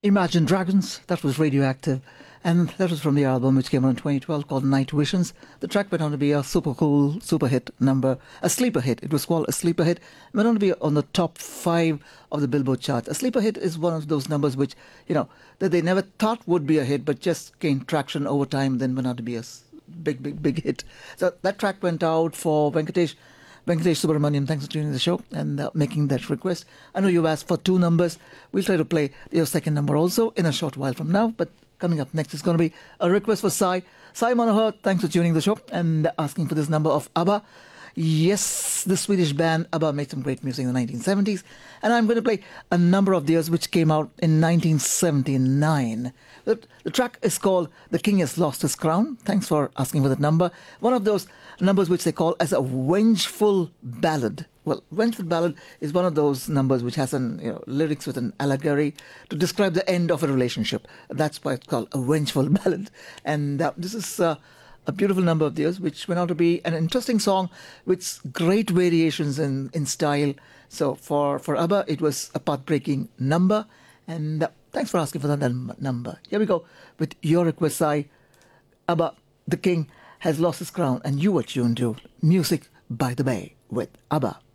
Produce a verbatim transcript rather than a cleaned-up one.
Imagine Dragons, that was Radioactive, and that was from the album which came out in twenty twelve called Night Visions. The track went on to be a super cool, super hit number, a sleeper hit. It was called a sleeper hit. It went on to be on the top five of the Billboard chart. A sleeper hit is one of those numbers which, you know, that they never thought would be a hit, but just gained traction over time, then went on to be a big, big, big hit. So that track went out for Venkatesh. Venkatesh Subramaniam, thanks for tuning in the show and uh, making that request. I know you've asked for two numbers. We'll try to play your second number also in a short while from now. But coming up next is going to be a request for Sai. Sai Manohar, thanks for tuning in the show and asking for this number of ABBA. Yes, the Swedish band ABBA made some great music in the nineteen seventies. And I'm going to play a number of theirs which came out in nineteen seventy-nine. The, the track is called The King Has Lost His Crown. Thanks for asking for that number. One of those numbers which they call as a vengeful ballad. Well, vengeful ballad is one of those numbers which has an, you know, lyrics with an allegory to describe the end of a relationship. That's why it's called a vengeful ballad. And uh, this is uh, a beautiful number of theirs, which went out to be an interesting song with great variations in, in style. So for, for ABBA, it was a path-breaking number. And uh, thanks for asking for that num- number. Here we go with your request, Sai. ABBA, The King Has Lost His Crown, and you are tuned to Music by the Bay with ABBA.